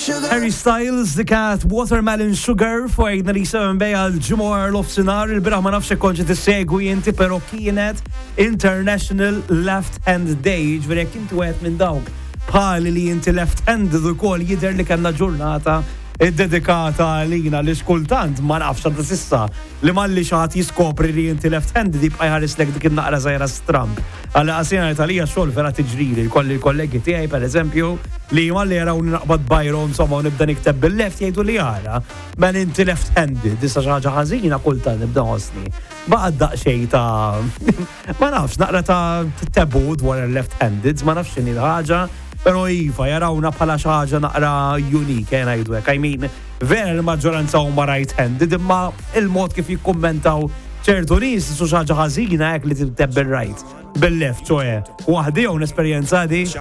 Harry Styles dik kat Watermelon Sugar fuqna li seven bejja l-ġimgħa l-ofsinhar il-biraħ ma nafx konċi tissegwi inti però kienet International Left Hand Day, ġifieri jekk inti wieħed minn dawk bħali li inti left-handed ukoll jidher li kellna ġurnata id-dedikata għalina li xkultant ma nafx għadda sissa li malli xaħat jiskopri li inti left-handed jibqa jħarislek dik il-naqra zaħira stramp. Għalla għasina tal-ija xol vera tiġrili, kolli kollegi tijaj per eżempju li malli jaraw naqbad bajro insomma u nibda nikteb bil-left jgħidu li jara men inti left-handed, issa xaħġa ħazina kultan nibda ħosni. Baqad daqxej ta' ma nafx naqra ta' tebu dwar il-left-handed, ma nafx xini ħaġa. Pero jifa, jarawna bħala xaħġa naqra unik, jena jidwek. I mean, vera l-maġġoranza huma right-handed, imma il-mod kif jikkommentaw ċertu nis su xaħġa ħażina jek li tibdeb bil-right, bil-left, ċoħe. Waħdi un esperjenza di.